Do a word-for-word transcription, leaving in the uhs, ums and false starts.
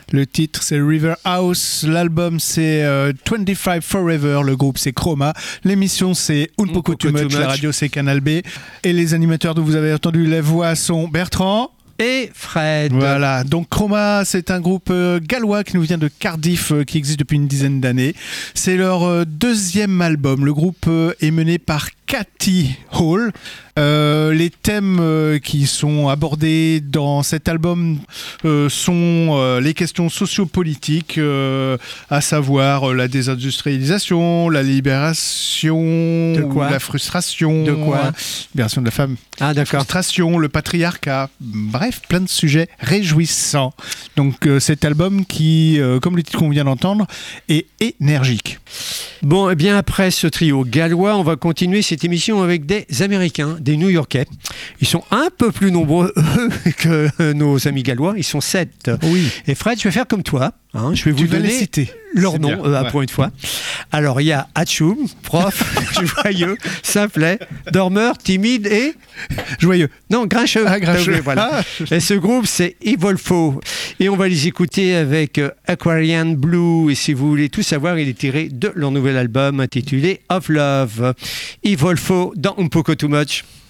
Le titre c'est River House, l'album c'est euh, vingt-cinq Forever, le groupe c'est Chroma, l'émission c'est Un Poco Too Much, la radio c'est Canal B, et les animateurs dont vous avez entendu la voix sont Bertrand et Fred. Voilà, donc Chroma, c'est un groupe euh, gallois qui nous vient de Cardiff, euh, qui existe depuis une dizaine d'années. C'est leur euh, deuxième album. Le groupe euh, est mené par Cathy Hall. Euh, les thèmes euh, qui sont abordés dans cet album euh, sont euh, les questions sociopolitiques, euh, à savoir euh, la désindustrialisation, la libération, de quoi la frustration, de quoi libération de la femme, ah, d'accord. la frustration, le patriarcat, bref, plein de sujets réjouissants. Donc euh, cet album qui, euh, comme le titre qu'on vient d'entendre, est énergique. Bon, et eh bien après ce trio gallois, on va continuer cette émission avec des Américains, des New-Yorkais. Ils sont un peu plus nombreux que nos amis gallois. Ils sont sept. Oui. Et Fred, je vais faire comme toi. Hein, je vais vous tu donner les citer. leur nom euh, ouais. pour une fois. Alors, il y a Hatchoum, prof, joyeux, simplet, dormeur, timide et... joyeux. Non, grincheux. Ah, grincheux. Oui, voilà. Et ce groupe, c'est Evolfo. Et on va les écouter avec euh, Aquarian Blue. Et si vous voulez tout savoir, il est tiré de leur nouvel album intitulé Of Love. Evolfo dans Un Poco Too Much.